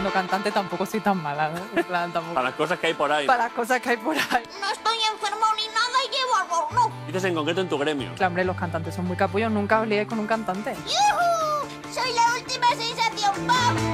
siendo cantante tampoco soy tan mala, ¿no? En plan, tampoco. Para las cosas que hay por ahí. Para las cosas que hay por ahí. No estoy enfermo ni nada y llevo albornoz. Dices en concreto en tu gremio. Claro, hombre, los cantantes son muy capullos, nunca os liéis con un cantante. ¡Yujú! ¡Soy la última sensación pop!